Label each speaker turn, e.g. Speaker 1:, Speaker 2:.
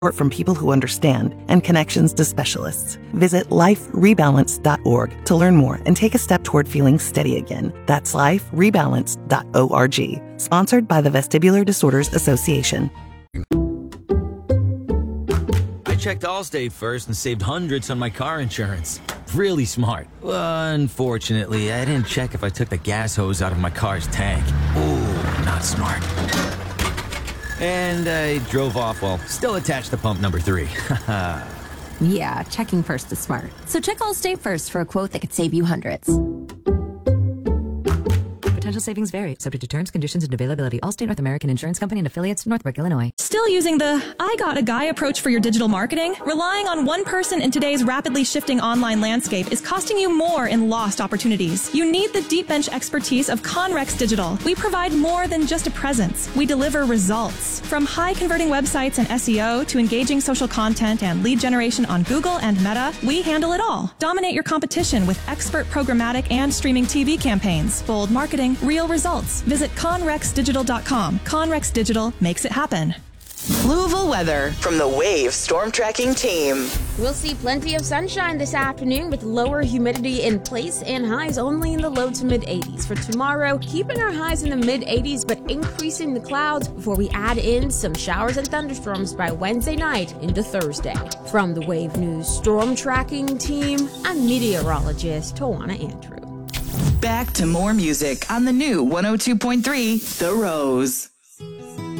Speaker 1: support from people who understand, and connections to specialists. Visit liferebalance.org to learn more and take a step toward feeling steady again. That's liferebalance.org. Sponsored by the Vestibular Disorders Association.
Speaker 2: I checked Allstate first and saved hundreds on my car insurance. Really smart. Unfortunately, I didn't check if I took the gas hose out of my car's tank. Ooh, not smart. And I drove off while still attached to pump number 3.
Speaker 3: Yeah, checking first is smart. So check Allstate first for a quote that could save you hundreds.
Speaker 4: Potential savings vary, subject to terms, conditions, and availability. Allstate North American Insurance Company and affiliates, Northbrook, Illinois.
Speaker 5: Still using the I got a guy approach for your digital marketing? Relying on one person in today's rapidly shifting online landscape is costing you more in lost opportunities. You need the deep bench expertise of Conrex Digital. We provide more than just a presence. We deliver results. From high converting websites and SEO to engaging social content and lead generation on Google and Meta, we handle it all. Dominate your competition with expert programmatic and streaming TV campaigns. Bold marketing, real results. Visit conrexdigital.com. Conrex Digital makes it happen.
Speaker 6: Louisville weather from the Wave Storm Tracking Team.
Speaker 7: We'll see plenty of sunshine this afternoon with lower humidity in place and highs only in the low to mid 80s. For tomorrow, keeping our highs in the mid 80s but increasing the clouds before we add in some showers and thunderstorms by Wednesday night into Thursday. From the Wave News Storm Tracking Team, I'm meteorologist Tawana Andrew.
Speaker 6: Back to more music on the new 102.3 The Rose.